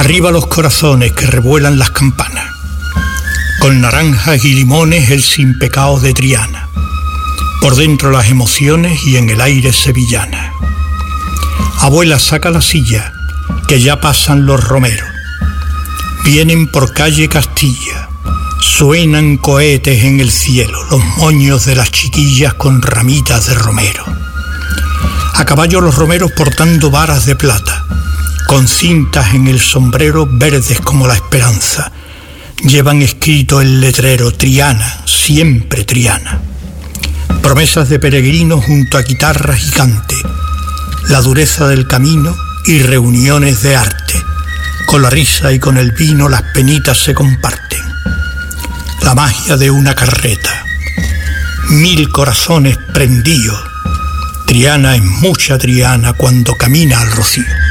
Arriba los corazones que revuelan las campanas, con naranjas y limones el sin pecado de Triana, por dentro las emociones y en el aire sevillana. Abuela, saca la silla, que ya pasan los romeros. Vienen por calle Castilla, suenan cohetes en el cielo, los moños de las chiquillas con ramitas de romero. A caballo los romeros portando varas de plata, con cintas en el sombrero verdes como la esperanza. Llevan escrito el letrero: Triana, siempre Triana. Promesas de peregrinos junto a guitarras y cante, la dureza del camino y reuniones de arte. Con la risa y con el vino las penitas se comparten. La magia de una carreta, 1000 corazones prendidos. Triana es mucha Triana cuando camina al rocío.